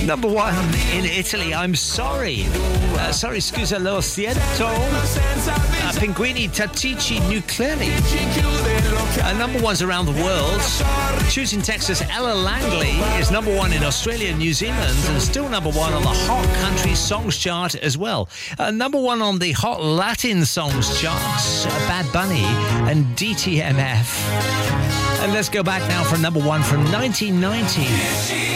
Number one in Italy, I'm Sorry. Sorry, scusa lo siento. Pinguini Tattici Nucleari. Number ones around the world. Choosing Texas, Ella Langley is number one in Australia and New Zealand, and still number one on the Hot Country Songs chart as well. Number one on the Hot Latin Songs charts, Bad Bunny and DTMF. And let's go back now for number one from 1990.